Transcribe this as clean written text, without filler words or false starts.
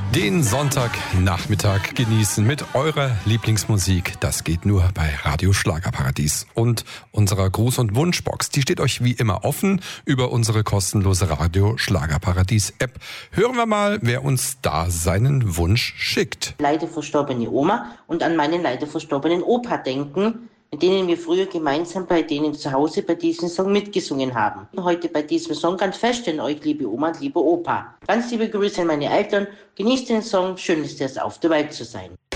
Den Sonntagnachmittag genießen mit eurer Lieblingsmusik. Das geht nur bei Radio Schlagerparadies. Und unserer Gruß- und Wunschbox, die steht euch wie immer offen über unsere kostenlose Radio Schlagerparadies App. Hören wir mal, wer uns da seinen Wunsch schickt. Leider verstorbene Oma und an meinen leider verstorbenen Opa denken, mit denen wir früher gemeinsam bei denen zu Hause bei diesem Song mitgesungen haben. Heute bei diesem Song ganz fest an euch, liebe Oma und liebe Opa. Ganz liebe Grüße an meine Eltern. Genießt den Song. Schön ist es, auf der Welt zu sein.